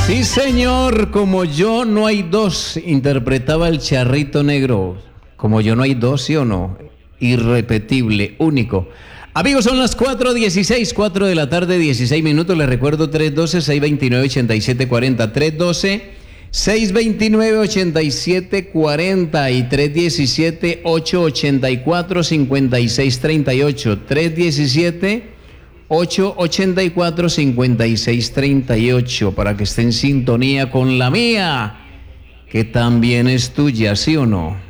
Sí, señor, como yo no hay dos, interpretaba el Charrito Negro. Como yo no hay dos, ¿sí o no? Irrepetible, único. Amigos, son las 4:16, 4 de la tarde, 16 minutos. Les recuerdo 312-629-8740. 312-629-8740 y 317-884-5638. 317-884-5638 para que esté en sintonía con la mía, que también es tuya, ¿sí o no?